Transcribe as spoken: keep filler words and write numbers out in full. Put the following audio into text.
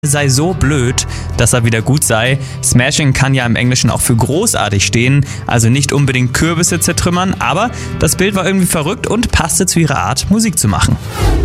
sei so blöd, dass er wieder gut sei. Smashing kann ja im Englischen auch für großartig stehen, also nicht unbedingt Kürbisse zertrümmern, aber das Bild war irgendwie verrückt und passte zu ihrer Art, Musik zu machen.